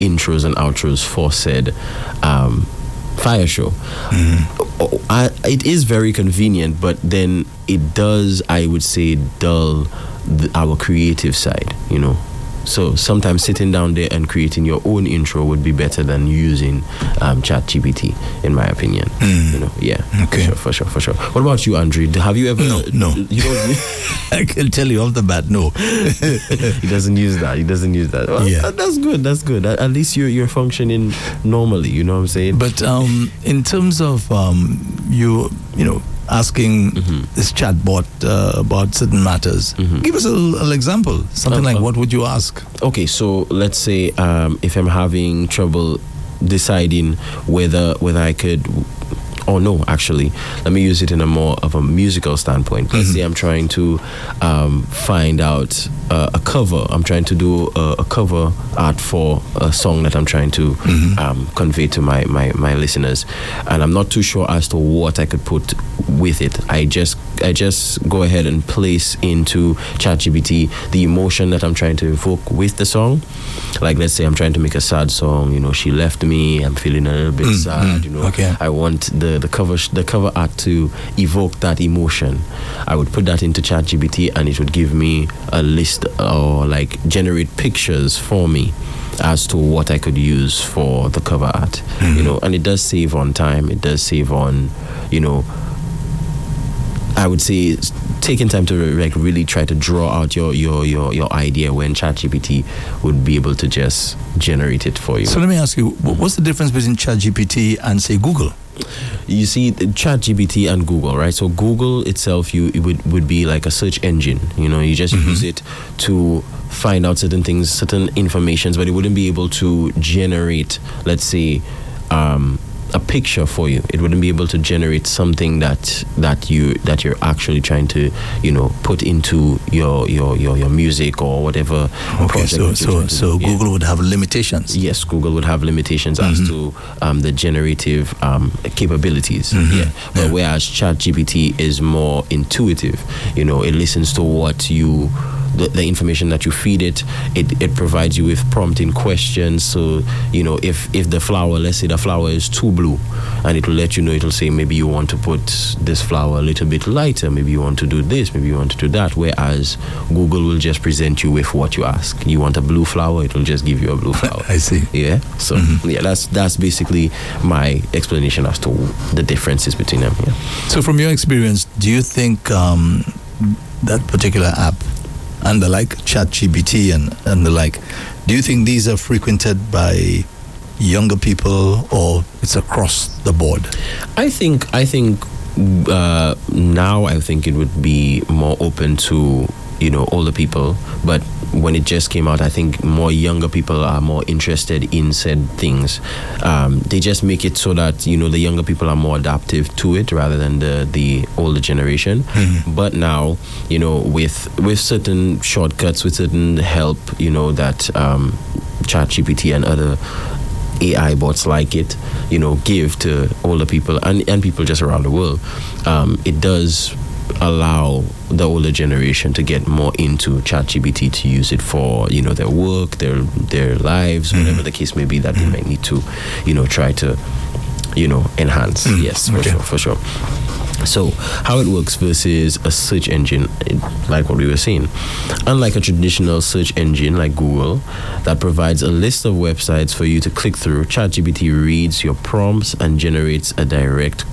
intros and outros for said Fire Show. It is very convenient, but then it does, I would say, dull our creative side, you know. So sometimes sitting down there and creating your own intro would be better than using ChatGPT, in my opinion. You know, yeah. Okay. For sure. What about you, Andre? Have you ever? No. You don't. I can tell you off the bat, no. He doesn't use that. Well, Yeah. That's good. At least you're functioning normally. You know what I'm saying? But in terms of you know, asking this chatbot about certain matters, give us a little example. Something like, what would you ask? Okay, so let's say if I'm having trouble deciding whether I could, or no, actually, let me use it in a more of a musical standpoint. Let's say I'm trying to find out a cover. I'm trying to do a cover art for a song that I'm trying to convey to my listeners, and I'm not too sure as to what I could put with it. I just go ahead and place into ChatGPT the emotion that I'm trying to evoke with the song. Like, let's say I'm trying to make a sad song, you know, she left me, I'm feeling a little bit sad, you know. Okay. I want the cover art to evoke that emotion. I would put that into ChatGPT and it would give me a list or like generate pictures for me as to what I could use for the cover art. You know, and it does save on time, it does save on, you know, I would say taking time to like really try to draw out your idea when ChatGPT would be able to just generate it for you. So let me ask you, what's the difference between ChatGPT and, say, Google? You see, ChatGPT and Google, right? So Google itself, it would be like a search engine. You know, you just use it to find out certain things, certain informations, but it wouldn't be able to generate, let's say, a picture for you. It wouldn't be able to generate something that you're actually trying to, you know, put into your music or whatever. Okay, so Google would have limitations. Yes, Google would have limitations as to the generative capabilities. But whereas ChatGPT is more intuitive, you know, it listens to what you. The information that you feed it provides you with prompting questions. So, you know, if the flower, let's say the flower is too blue, and it will let you know, it will say maybe you want to put this flower a little bit lighter, maybe you want to do this, maybe you want to do that, whereas Google will just present you with what you ask. You want a blue flower, it will just give you a blue flower. I see. Yeah. So yeah, that's basically my explanation as to the differences between them. Yeah. So from your experience, do you think that particular app and the like, ChatGPT and the like, do you think these are frequented by younger people or it's across the board? I think now I think it would be more open to, you know, older people, but when it just came out, I think more younger people are more interested in said things. They just make it so that, you know, the younger people are more adaptive to it rather than the older generation. But now, you know, with certain shortcuts, with certain help, you know, that ChatGPT and other AI bots like it, you know, give to older people and people just around the world, it does allow the older generation to get more into ChatGPT to use it for, you know, their work, their lives, whatever the case may be that they might need to, you know, try to, you know, enhance. Yes, for sure. So how it works versus a search engine, like what we were saying. Unlike a traditional search engine like Google that provides a list of websites for you to click through, ChatGPT reads your prompts and generates a direct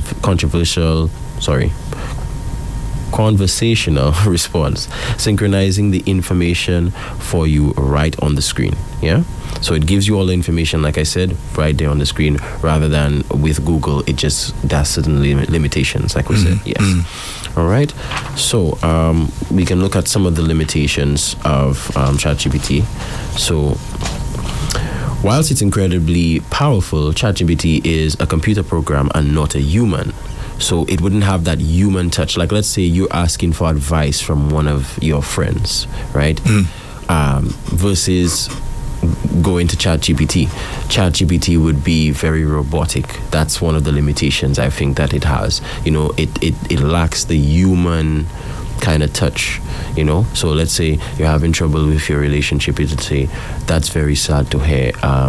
conversational response, synchronizing the information for you right on the screen. Yeah, so it gives you all the information, like I said, right there on the screen, rather than with Google it just has certain limitations, like we said. Yes. All right, so we can look at some of the limitations of ChatGPT. So whilst it's incredibly powerful, ChatGPT is a computer program and not a human. So it wouldn't have that human touch. Like, let's say you're asking for advice from one of your friends, right? Versus going to ChatGPT. ChatGPT would be very robotic. That's one of the limitations I think that it has. You know, it lacks the human kind of touch, so let's say you're having trouble with your relationship, you would say, that's very sad to hear.